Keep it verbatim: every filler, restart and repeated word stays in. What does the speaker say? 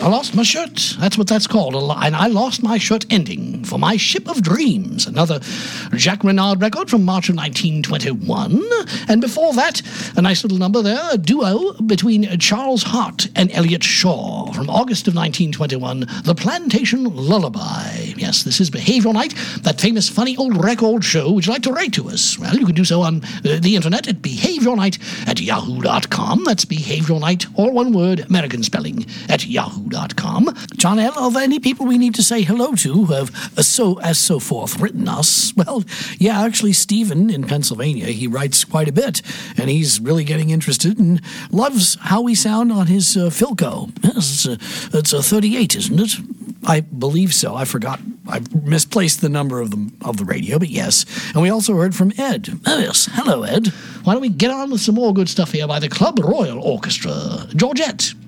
lost my shirt. That's what that's called. And I lost my shirt ending for my Ship of Dreams, another Jacques Renard record from March of nineteen twenty-one. And before that, a nice little number there, a duo between Charles Hart and Elliot Shaw from August of nineteen twenty-one, The Plantation Lullaby. Yes, this is Behavioral Night, that famous funny old record show. Would you like to write to us? Well, you can do so on uh, the internet at behavioralnight at yahoo dot com. That's Behavioral Night, all one word, American spelling, at yahoo dot com. John L., are there any people we need to say hello to who have uh, so as so forth written us? Well, yeah, actually, Stephen in Pennsylvania, he writes quite a bit, and he's really getting interested and loves how we sound on his uh, Philco. Yes, it's a, it's a thirty-eight, isn't it? I believe so. I forgot. I misplaced the number of the of the radio, but yes. And we also heard from Ed. Oh, yes. Hello, Ed. Why don't we get on with some more good stuff here by the Club Royal Orchestra. Georgette.